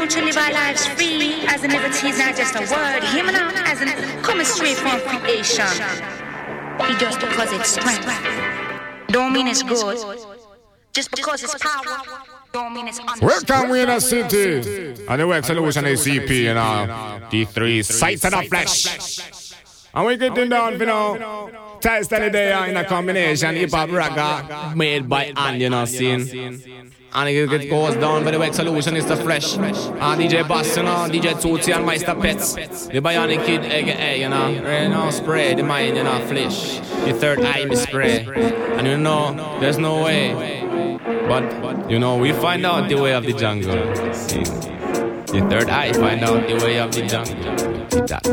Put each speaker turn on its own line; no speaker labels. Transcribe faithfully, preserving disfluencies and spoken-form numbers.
want to live our lives free, as in liberty is not just a word, him now, as in coming straight from creation. He just because it's strength, don't mean it's good. Just because it's power, don't mean it's understood.
Welcome we in the city, and the work solution is C P, you know, the three sides of the flesh. And we getting down, you know, test any day in a combination, hip-hop ragga, made by hand, you know, seeing. And it goes down, but the work solution is the flesh. And D J Bass, you know, D J Tootsie and Meister Pets. The Bionic Kid, egg, egg, you know, you know, spray the mind, you know, flesh. The third eye, me spray. And you know, there's no way. But, you know, we find out the way of the jungle. See? The third eye find out the way of the jungle. That.